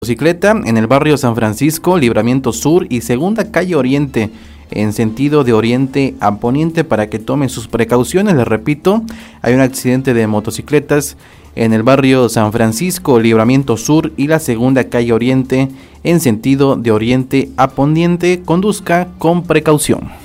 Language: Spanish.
Motocicleta en el barrio San Francisco, Libramiento Sur y Segunda Calle Oriente, en sentido de oriente a poniente, para que tomen sus precauciones. Les repito, hay un accidente de motocicletas en el barrio San Francisco, Libramiento Sur y la Segunda Calle Oriente, en sentido de oriente a poniente. Conduzca con precaución.